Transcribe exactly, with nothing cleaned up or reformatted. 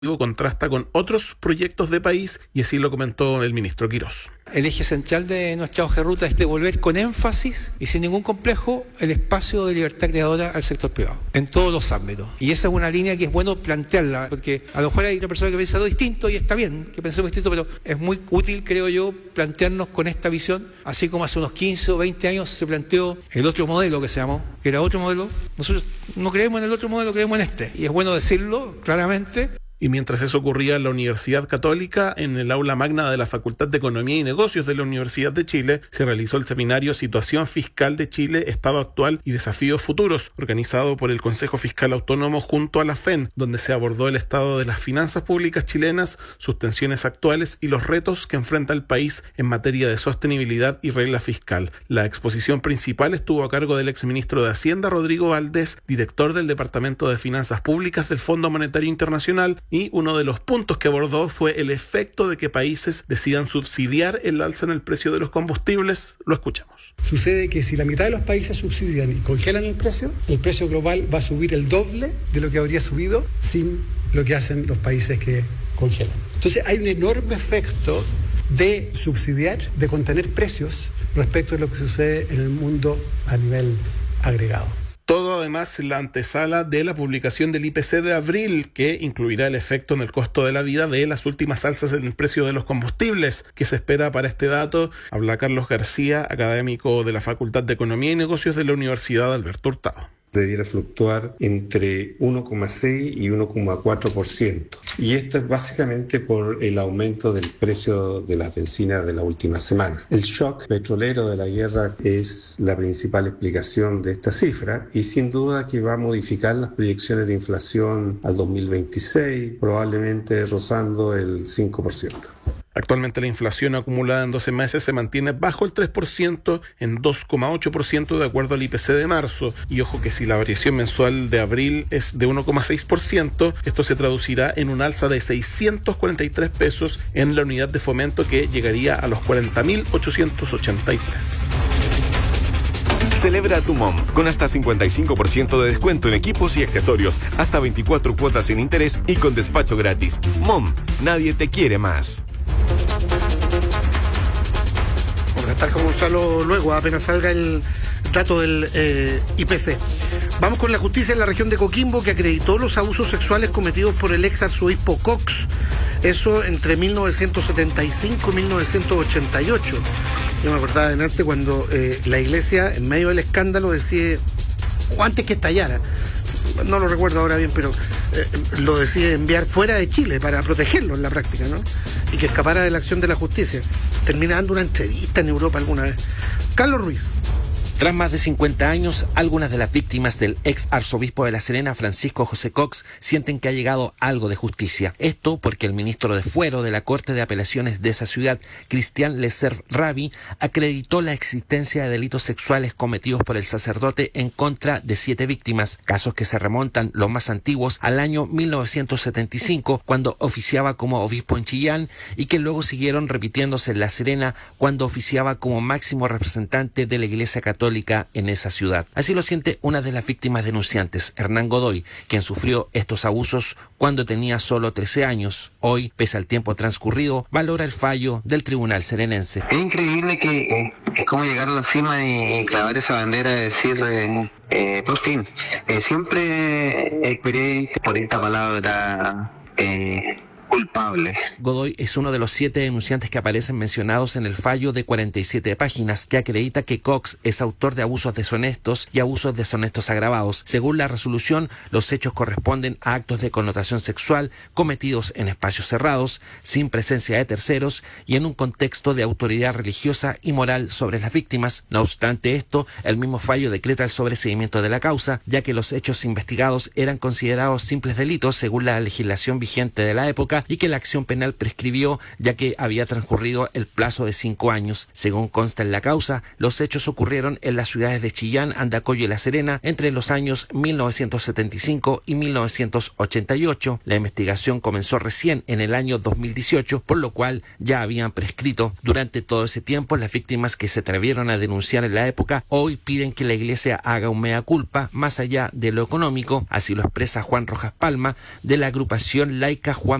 contrasta con otros proyectos de país y así lo comentó el ministro Quirós. El eje central de nuestra hoja de ruta es devolver con énfasis y sin ningún complejo el espacio de libertad creadora al sector privado, en todos los ámbitos. Y esa es una línea que es bueno plantearla, porque a lo mejor hay una persona que piensa lo distinto y está bien que pensemos distinto, pero es muy útil, creo yo, plantearnos con esta visión, así como hace unos quince o veinte años se planteó el otro modelo que se llamó, que era otro modelo. Nosotros no creemos en el otro modelo, creemos en este. Y es bueno decirlo claramente. Y mientras eso ocurría en la Universidad Católica, en el aula magna de la Facultad de Economía y Negocios de la Universidad de Chile, se realizó el seminario Situación Fiscal de Chile, Estado Actual y Desafíos Futuros, organizado por el Consejo Fiscal Autónomo junto a la F E N, donde se abordó el estado de las finanzas públicas chilenas, sus tensiones actuales y los retos que enfrenta el país en materia de sostenibilidad y regla fiscal. La exposición principal estuvo a cargo del exministro de Hacienda, Rodrigo Valdés, director del Departamento de Finanzas Públicas del Fondo Monetario Internacional, y uno de los puntos que abordó fue el efecto de que países decidan subsidiar el alza en el precio de los combustibles. Lo escuchamos. Sucede que si la mitad de los países subsidian y congelan el precio, el precio global va a subir el doble de lo que habría subido sin lo que hacen los países que congelan. Entonces hay un enorme efecto de subsidiar, de contener precios respecto de lo que sucede en el mundo a nivel agregado. Todo además en la antesala de la publicación del I P C de abril, que incluirá el efecto en el costo de la vida de las últimas alzas en el precio de los combustibles que se espera para este dato. Habla Carlos García, académico de la Facultad de Economía y Negocios de la Universidad Alberto Hurtado. Debiera fluctuar entre uno coma seis y uno coma cuatro por ciento. Y esto es básicamente por el aumento del precio de las bencinas de la última semana. El shock petrolero de la guerra es la principal explicación de esta cifra y sin duda que va a modificar las proyecciones de inflación al dos mil veintiséis, probablemente rozando el cinco por ciento. Actualmente la inflación acumulada en doce meses se mantiene bajo el tres por ciento, en dos coma ocho por ciento de acuerdo al I P C de marzo. Y ojo que si la variación mensual de abril es de uno coma seis por ciento, esto se traducirá en un alza de seiscientos cuarenta y tres pesos en la unidad de fomento, que llegaría a los cuarenta mil ochocientos ochenta y tres. Celebra tu Mom con hasta cincuenta y cinco por ciento de descuento en equipos y accesorios, hasta veinticuatro cuotas sin interés y con despacho gratis. Mom, nadie te quiere más. Vamos a estar con Gonzalo luego, apenas salga el dato del eh, I P C. Vamos con la justicia en la región de Coquimbo, que acreditó los abusos sexuales cometidos por el ex arzobispo Cox. Eso entre mil novecientos setenta y cinco y mil novecientos ochenta y ocho. Yo me acordaba de antes cuando eh, la iglesia, en medio del escándalo, decide, o antes que estallara, no lo recuerdo ahora bien, pero eh, lo decide enviar fuera de Chile para protegerlo en la práctica, ¿no? Y que escapara de la acción de la justicia. Termina dando una entrevista en Europa alguna vez. Carlos Ruiz. Tras más de cincuenta años, algunas de las víctimas del ex arzobispo de La Serena, Francisco José Cox, sienten que ha llegado algo de justicia. Esto porque el ministro de Fuero de la Corte de Apelaciones de esa ciudad, Cristian Lecerf Ravi, acreditó la existencia de delitos sexuales cometidos por el sacerdote en contra de siete víctimas, casos que se remontan, los más antiguos, al año mil novecientos setenta y cinco, cuando oficiaba como obispo en Chillán, y que luego siguieron repitiéndose en La Serena, cuando oficiaba como máximo representante de la Iglesia Católica en esa ciudad. Así lo siente una de las víctimas denunciantes, Hernán Godoy, quien sufrió estos abusos cuando tenía solo trece años. Hoy, pese al tiempo transcurrido, valora el fallo del tribunal serenense. Es increíble que eh, es como llegar a la cima y clavar esa bandera de decir, eh, eh, por fin, eh, siempre esperé por esta palabra eh, culpable. Godoy es uno de los siete denunciantes que aparecen mencionados en el fallo de cuarenta y siete páginas que acredita que Cox es autor de abusos deshonestos y abusos deshonestos agravados. Según la resolución, los hechos corresponden a actos de connotación sexual cometidos en espacios cerrados, sin presencia de terceros y en un contexto de autoridad religiosa y moral sobre las víctimas. No obstante esto, el mismo fallo decreta el sobreseimiento de la causa, ya que los hechos investigados eran considerados simples delitos según la legislación vigente de la época Caleta y que la acción penal prescribió ya que había transcurrido el plazo de cinco años. Según consta en la causa, los hechos ocurrieron en las ciudades de Chillán, Andacollo y La Serena entre los años mil novecientos setenta y cinco y mil novecientos ochenta y ocho. La investigación comenzó recién en el año dos mil dieciocho, por lo cual ya habían prescrito. Durante todo ese tiempo, las víctimas que se atrevieron a denunciar en la época hoy piden que la Iglesia haga un mea culpa más allá de lo económico. Así lo expresa Juan Rojas Palma, de la agrupación laica Juan